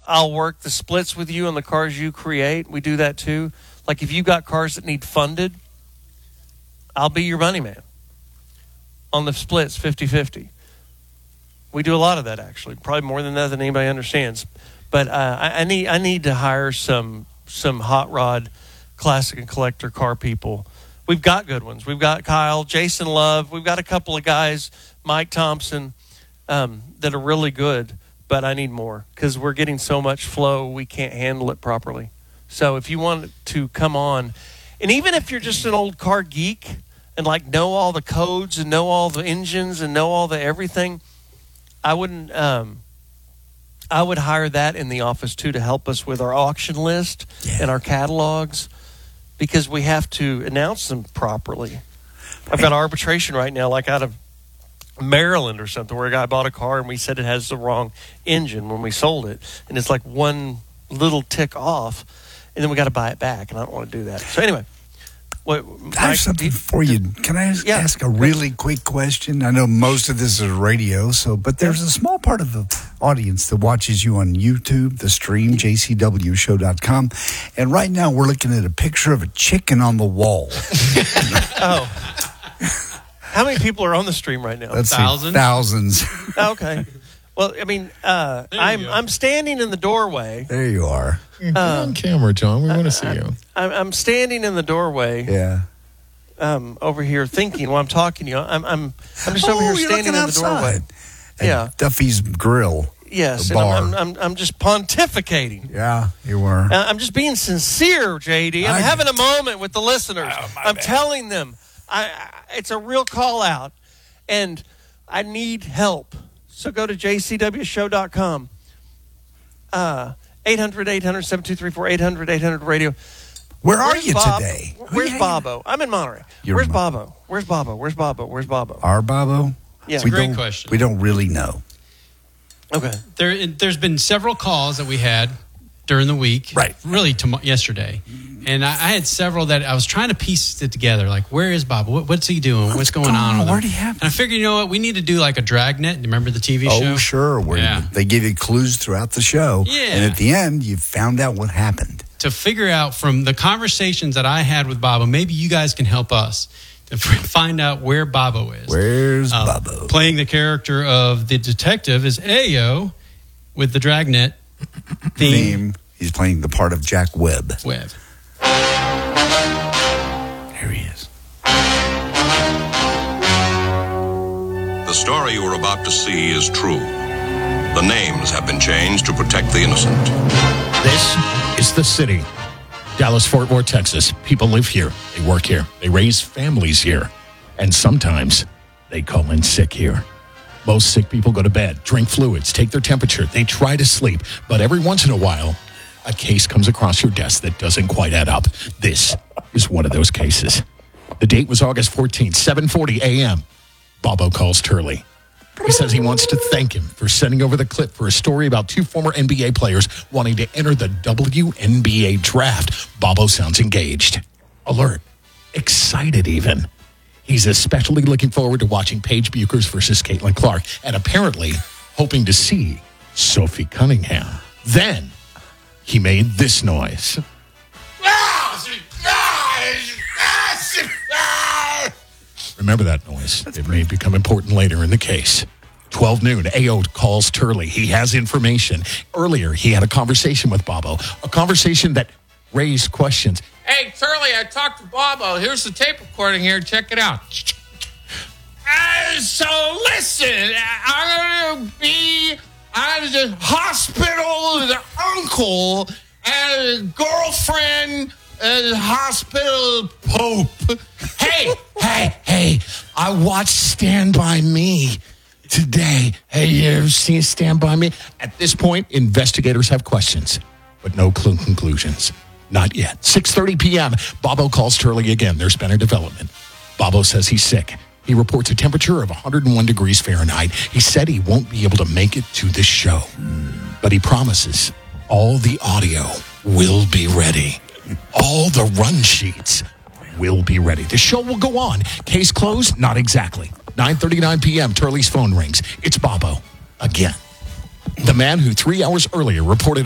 I'll work the splits with you on the cars you create. We do that too. Like if you got cars that need funded, I'll be your money man on the splits 50-50. We do a lot of that, actually, probably more than anybody understands. But I need to hire some hot rod classic and collector car people. We've got good ones. We've got Kyle, Jason Love. We've got a couple of guys, Mike Thompson, that are really good. But I need more because we're getting so much flow, we can't handle it properly. So if you want to come on, and even if you're just an old car geek and like know all the codes and know all the engines and know all the everything, I wouldn't. I would hire that in the office too to help us with our auction list and our catalogs because we have to announce them properly. I've got arbitration right now, like out of Maryland or something, where a guy bought a car and we said it has the wrong engine when we sold it, and it's like one little tick off, and then we got to buy it back, and I don't want to do that. So anyway, I have something for you. Can I ask a really quick question? I know most of this is radio, but there's a small part of the audience that watches you on YouTube, the stream, jcwshow.com, and right now we're looking at a picture of a chicken on the wall. Oh. How many people are on the stream right now? Thousands. Okay. Well, I mean, I'm standing in the doorway. There you are. Get on camera, John. We want to see you. I'm standing in the doorway. Yeah. Over here thinking while I'm talking to you. I'm just over here standing in the doorway. At Duffy's Grill. Yes, and I'm just pontificating. Yeah, you were. I'm just being sincere, JD. I'm having a moment with the listeners. I'm telling them. It's a real call out, and I need help. So go to jcwshow.com. 800-800-7234, 800-800-radio. Where are you today? Where's Bobo? I'm in Monterey. Where's Bobo? Where's Bobo? Where's Bobo? Where's Bobo? Our Bobo? Yeah. Great question. We don't really know. Okay. There's been several calls that we had during the week. Right. Really, yesterday. And I had several that I was trying to piece it together. Like, where is Bob? What's he doing? What's going on with him? Where do you have? And I figured, you know what? We need to do like a Dragnet. Remember the TV show? Oh, sure. Where they give you clues throughout the show. Yeah. And at the end, you found out what happened. To figure out from the conversations that I had with Bobo, maybe you guys can help us to find out where Bobo is. Where's Bobo? Playing the character of the detective is Ayo with the Dragnet theme. He's playing the part of Jack Webb. There he is. The story you are about to see is true. The names have been changed to protect the innocent. This is the city. Dallas-Fort Worth, Texas. People live here. They work here. They raise families here. And sometimes they call in sick here. Most sick people go to bed, drink fluids, take their temperature. They try to sleep. But every once in a while, a case comes across your desk that doesn't quite add up. This is one of those cases. The date was August 14th, 7:40 a.m. Bobo calls Turley. He says he wants to thank him for sending over the clip for a story about two former NBA players wanting to enter the WNBA draft. Bobo sounds engaged, alert, excited even. He's especially looking forward to watching Paige Buchers versus Caitlin Clark and apparently hoping to see Sophie Cunningham. Then he made this noise. Remember that noise. It may become important later in the case. 12 noon, Ayo calls Turley. He has information. Earlier, he had a conversation with Bobo, a conversation that raised questions. Hey, Turley, I talked to Bobo. Here's the tape recording here. Check it out. So listen, I'm going to be at the hospital with an uncle and a girlfriend at the hospital pope. Hey, I watched Stand By Me today. Hey, you ever seen Stand By Me? At this point, investigators have questions, but no conclusions. Not yet. 6:30 p.m., Bobo calls Turley again. There's been a development. Bobo says he's sick. He reports a temperature of 101 degrees Fahrenheit. He said he won't be able to make it to this show. But he promises all the audio will be ready. All the run sheets will be ready. The show will go on. Case closed? Not exactly. 9:39 p.m., Turley's phone rings. It's Bobo again. The man who 3 hours earlier reported